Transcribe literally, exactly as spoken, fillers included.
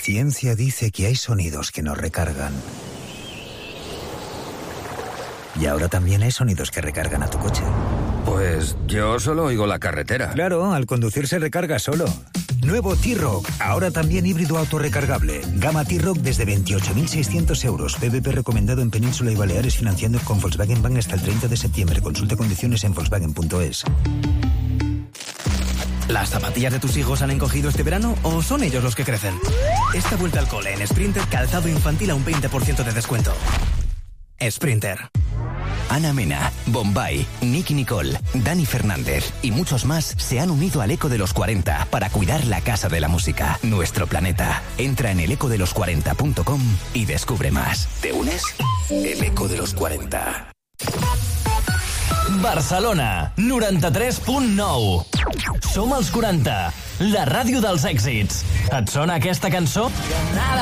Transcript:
ciencia dice que hay sonidos que nos recargan. Y ahora también hay sonidos que recargan a tu coche. Pues yo solo oigo la carretera. Claro, al conducir se recarga solo. Nuevo T-Roc, ahora también híbrido autorrecargable. Gama T-Roc desde veintiocho mil seiscientos euros. P V P recomendado en Península y Baleares, financiando con Volkswagen Bank hasta el treinta de septiembre. Consulta condiciones en volkswagen punto es. ¿Las zapatillas de tus hijos han encogido este verano o son ellos los que crecen? Esta vuelta al cole en Sprinter, calzado infantil a un veinte por ciento de descuento. Sprinter. Ana Mena, Bombay, Nicky Nicole, Dani Fernández y muchos más se han unido al Eco de los cuarenta para cuidar la casa de la música, nuestro planeta. Entra en el eco de los cuarenta punto com y descubre más. ¿Te unes? El Eco de los cuarenta. Barcelona, noranta-tres punt nou. Som els quaranta, la ràdio dels èxits. Et sona aquesta cançó? Nada.